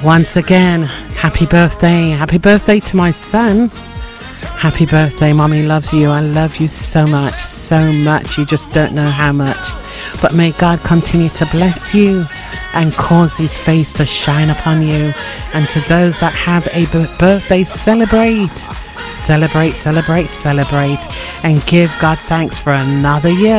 Once again, happy birthday. Happy birthday to my son. Happy birthday, Mommy loves you. I love you so much, so much. You just don't know how much. But may God continue to bless you and cause his face to shine upon you. And to those that have a birthday, celebrate. Celebrate, celebrate, celebrate. And give God thanks for another year.